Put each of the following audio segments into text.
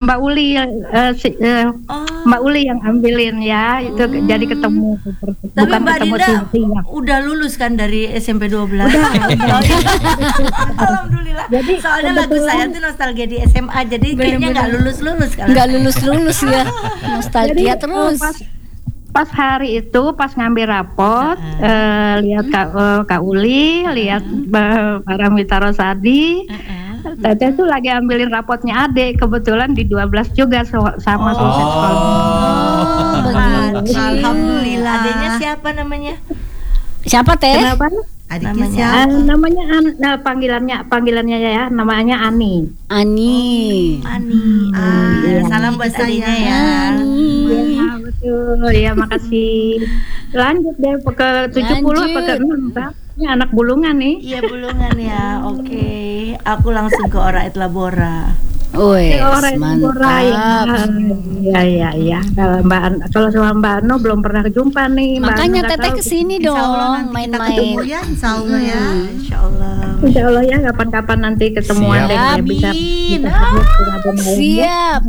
Mbak Uli Mbak Uli yang ambilin ya, itu jadi ketemu. Tapi Bukan Mbak ketemu Dinda siang. udah lulus kan dari SMP 12? Udah. Alhamdulillah. Jadi, Soalnya lagu kebetulan- saya tuh nostalgia di SMA, jadi kayaknya nggak lulus kalau Nggak saya. lulus ya, nostalgia Jadi, terus. pas hari itu pas ngambil rapot, lihat Kak Uli, lihat Paramita Rosadi. Teteh tuh lagi ambilin rapotnya adik, kebetulan di 12 juga sama sukses sekolah. Begitu. Alhamdulillah. Adanya siapa namanya? Siapa Teh? Kenapa? Adiknya Namanya siapa? Namanya panggilannya ya, namanya Ani. Ani. Ani. Salam buat adiknya ya. Iya betul, ya makasih. Lanjut deh ke 70 apa ke 6 Pak? Ini anak bulungan nih. Iya bulungan ya. Oke. Aku langsung ke Ora et Labora. Wes, Orang mantap. Iya. Kalau sama Mbak Ano belum pernah jumpa nih. Mbak Makanya Ano nggak Teteh tahu. kesini Insya Allah dong, nanti kita ketemu main-main. ya, Insya Allah ya. Insya Allah. Insya Allah ya kapan-kapan nanti ketemuan Siap. deh biar bisa. Amin. Siap. Siap.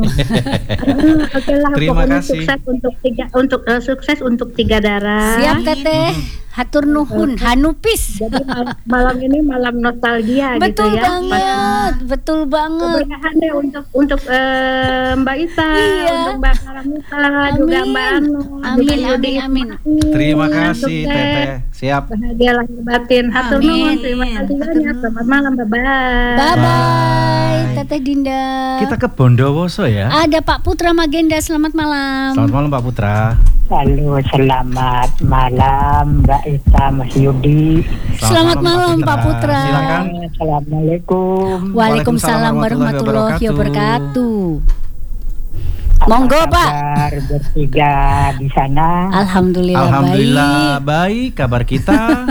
Oke lah, Terima pokoknya kasih. sukses untuk tiga darah. Siap Teteh. Hatur nuhun, hanupis. Jadi malam ini malam nostalgia Betul gitu ya. banget, betul banget. Keberkahan deh untuk Mbak Ita, Iya. untuk Mbak Paramita, juga Mbak Anu, Amin, juga Yudi amin. Ismail. Terima kasih Sukses. Teteh. Siap. Bahagia lahir batin. Hatur Amin. nuhun, terima kasih banyak. Selamat malam, bye-bye. Bye bye, Teteh Dinda. Kita ke Bondowoso ya. Ada Pak Putra Magenda, selamat malam. Selamat malam Pak Putra. Halo, selamat malam Mbak Ita, Mas Yudi. Selamat malam, Pak Putra. Silakan. Assalamualaikum. Waalaikumsalam warahmatullahi wabarakatuh. Monggo Apa Pak. kabar bertiga di sana? Alhamdulillah baik kabar kita.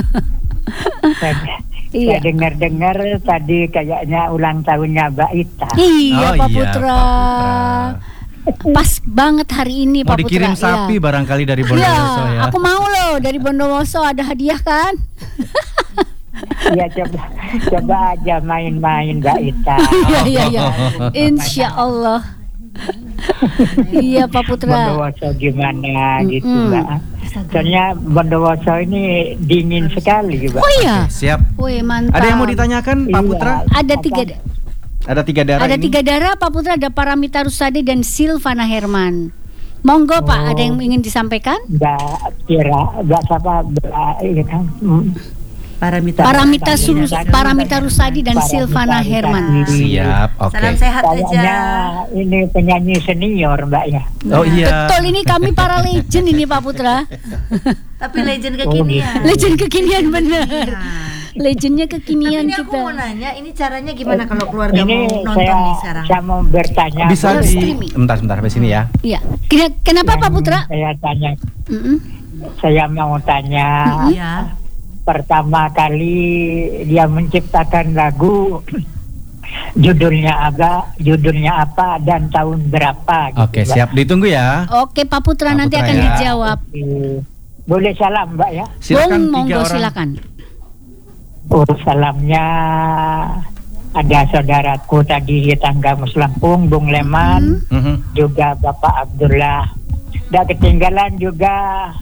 Saya dengar-dengar tadi kayaknya ulang tahunnya Mbak Ita. Iya, Pak iya, Putra. Pak Putra. Pas banget hari ini Mau Pak Putra. dikirim sapi ya. barangkali dari Bondowoso ya. Aku mau loh dari Bondowoso, ada hadiah kan? Ya coba aja main-main Mbak Ita. Iya. Insya Allah. Iya Pak Putra. Bondowoso gimana gitu Mbak. Soalnya Bondowoso ini dingin sekali Mbak. Oh iya. Siap. Wih mantap. Ada yang mau ditanyakan Pak Iya. Putra? Ada tiga. Ada tiga darah Ada ini? 3 darah Pak Putra, ada Paramita Rusadi dan Silvana Herman. Monggo Pak, ada yang ingin disampaikan? Mbak siapa? Ini kan. Paramita Rusadi dan Silvana Herman. Siap, oke. Salam sehat Kayaknya aja. ini penyanyi senior Mbak ya. Oh iya. Betul, ini kami para legend ini Pak Putra. Tapi legend kekinian. Legend kekinian benar. Legendnya Tapi kekinian ini aku kita. mau nanya, ini caranya gimana kalau keluarga Ini mau nonton nih sekarang? saya mau bertanya. Bisa boleh? di streaming. bentar sampai sini ya. Iya. Kenapa Pak Putra? Saya tanya, Mm-mm. saya mau tanya. Ya. Pertama kali dia menciptakan lagu, judulnya apa dan tahun berapa? Gitu, Oke, Mbak. siap. Ditunggu ya. Oke Pak Putra, Pak nanti Putra akan ya. dijawab. Boleh salam Mbak ya? Silakan Monggo 3 orang. silakan. Salamnya ada saudaraku tadi di tangga Muslampung, Bung Leman, Mhm. juga Bapak Abdullah. Dan ketinggalan juga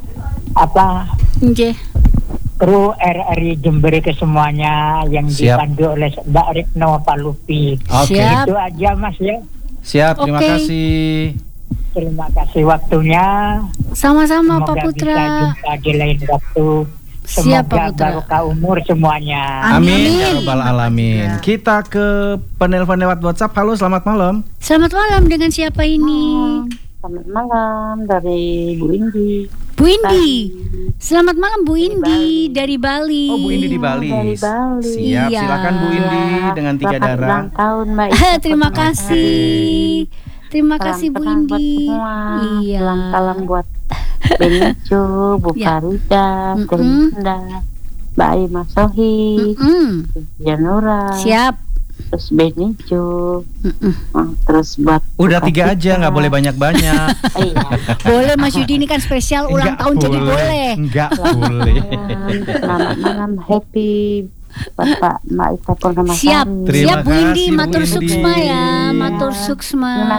Nggih. kru RRI Jember ke semuanya yang Siap. dipandu oleh Mbak Retno Palupi. Oke. Siap. Itu aja Mas ya. Siap, terima Oke. kasih. Terima kasih waktunya. Sama-sama Semoga Pak Putra. bisa jumpa di lain waktu. Siap, Pak Semoga Putra. barokah umur semuanya. Amin ya Amin. rabbal alamin. Kita ke penelpon lewat WhatsApp. Halo, selamat malam. Selamat malam, dengan siapa ini? Selamat malam dari Bu Indi. Bu Indi. Selamat malam Bu Indi dari Bali. Oh, Bu Indi di Bali. Dari Bali. Siap, Iya. silakan Bu Indi dengan 3 Selamat darah. ulang tahun Mbak Ita. Terima Selamat kasih. Terima Salam kasih Bu kenal buat Indi. semua. Iya. Salam buat Benicu, Bu Ya. Farida, Mm-mm. Terinda, Mbak Aima Sohi, Mm-mm. Janura, Siap. terus Benicu, Mm-mm. terus buat Udah buka 3 aja, kita. nggak boleh banyak-banyak. Iya. Boleh Mas Yudi, ini kan spesial ulang Nggak tahun jadi boleh. Nggak boleh. Selamat malam, happy Bapak Mbak Ita Purnamasari. Siap. Terima Siap Bu Indi, kasih, Bu matur Indi. suksma ya, matur suksma.